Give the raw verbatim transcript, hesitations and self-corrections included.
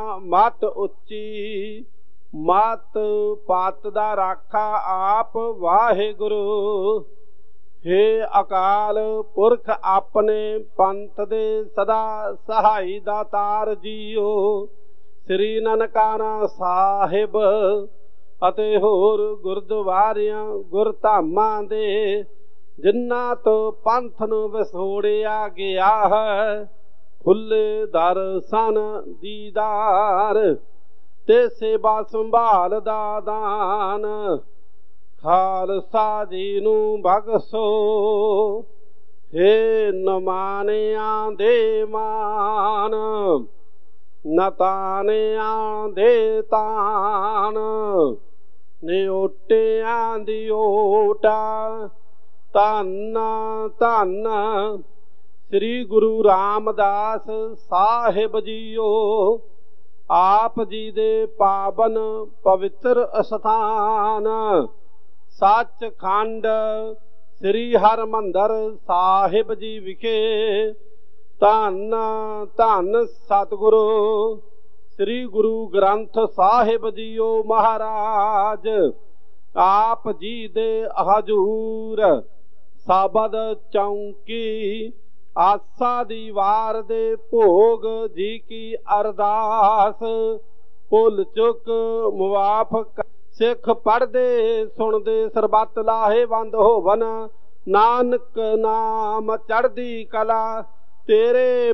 ਮਤ ਉੱਚੀ ਮਤ ਪਤ ਦਾ ਰਾਖਾ ਆਪ ਵਾਹਿਗੁਰੂ। हे ਅਕਾਲ ਪੁਰਖ ਆਪਣੇ ਪੰਥ ਦੇ ਸਦਾ ਸਹਾਈ ਦਾਤਾਰ ਜੀਓ। ਸ੍ਰੀ ਨਨਕਾਣਾ ਸਾਹਿਬ ਅਤੇ ਹੋਰ ਗੁਰਦੁਆਰਿਆਂ ਗੁਰਧਾਮਾਂ ਦੇ ਜਿਨ੍ਹਾਂ ਤੋਂ ਪੰਥ ਨੂੰ ਵਿਛੋੜਿਆ ਗਿਆ ਹੈ, ਖੁੱਲੇ ਦਰਸ਼ਨ ਦੀਦਾਰ ਤੇ ਸੇਵਾ ਸੰਭਾਲ ਦਾ ਦਾਨ ਖਾਲਸਾ ਜੀ ਨੂੰ ਬਖਸ਼ੋ। ਹੇ ਨਮਾਨਿਆਂ ਦੇ ਮਾਨ ਨਤਾਨਿਆਂ ਦੇ ਤਾਨ ਨਿਓਟਿਆਂ ਦੀ ਓਟਾ ਧੰਨ ਧੰਨ ਸ੍ਰੀ ਗੁਰੂ ਰਾਮਦਾਸ ਸਾਹਿਬ ਜੀਓ। ਆਪ ਜੀ ਦੇ ਪਾਵਨ ਪਵਿੱਤਰ ਅਸਥਾਨ ਸੱਚਖੰਡ ਸ੍ਰੀ ਹਰਿਮੰਦਰ ਸਾਹਿਬ ਜੀ ਵਿਖੇ ਧੰਨ ਧੰਨ ਸਤਿਗੁਰੂ ਸ੍ਰੀ ਗੁਰੂ ਗ੍ਰੰਥ ਸਾਹਿਬ ਜੀਓ ਮਹਾਰਾਜ। ਆਪ ਜੀ ਦੇ ਹਜ਼ੂਰ ਸ਼ਬਦ ਚੌਂਕੀ ਆਸਾ ਦੀ ਵਾਰ ਦੇ ਭੋਗ ਜੀ ਕੀ ਅਰਦਾਸ ਭੁੱਲ ਚੁੱਕ ਮੁਆਫ ਸਿੱਖ ਪੜ੍ਹਦੇ ਸੁਣਦੇ ਸਰਬੱਤ ਲਾਹੇਵੰਦ ਹੋਵਨ। ਨਾਨਕ ਨਾਮ ਚੜ੍ਹਦੀ ਕਲਾ ਤੇਰੇ